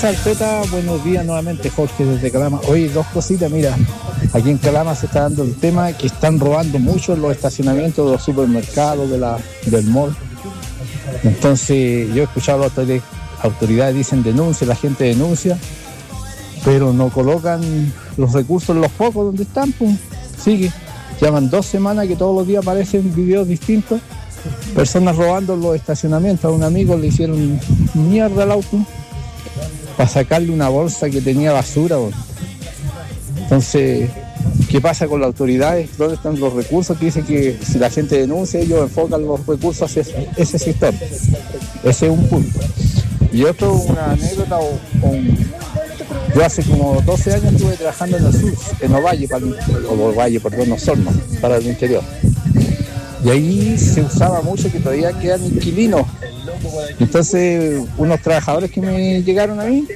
Salpeta, buenos días nuevamente, Jorge desde Calama. Oye, dos cositas, mira, aquí en Calama se está dando el tema que están robando mucho en los estacionamientos de los supermercados, del mall. Entonces, yo he escuchado a las autoridades dicen denuncia, la gente denuncia, pero no colocan los recursos en los focos donde están, pues. Sigue, llevan 2 semanas que todos los días aparecen videos distintos, personas robando en los estacionamientos. A un amigo le hicieron mierda al auto para sacarle una bolsa que tenía basura. Entonces, ¿qué pasa con las autoridades? ¿Dónde están los recursos? Que dicen que si la gente denuncia, ellos enfocan los recursos hacia ese sector. Ese es un punto. Y otro, una anécdota, yo hace como 12 años estuve trabajando en el sur, en Ovalle, Osorno, para el interior. Y ahí se usaba mucho que todavía quedan inquilinos. Entonces, unos trabajadores que me llegaron a mí,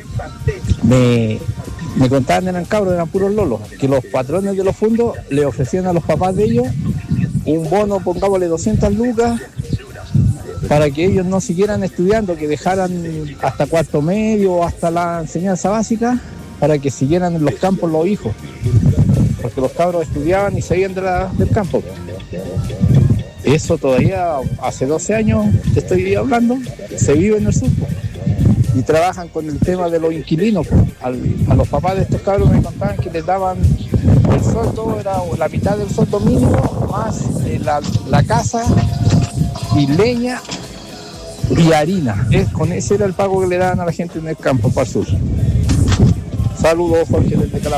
me contaban, eran cabros, eran puros lolos, que los patrones de los fondos le ofrecían a los papás de ellos un bono, pongámosle 200 lucas, para que ellos no siguieran estudiando, que dejaran hasta cuarto medio o hasta la enseñanza básica, para que siguieran en los campos los hijos, porque los cabros estudiaban y se iban del campo. Eso todavía hace 12 años, te estoy hablando, se vive en el sur. Y trabajan con el tema de los inquilinos. A los papás de estos cabros me contaban que les daban el sueldo, era la mitad del sueldo mínimo, más la casa y leña y harina. Con ese era el pago que le daban a la gente en el campo para el sur. Saludos, Jorge, desde Calama.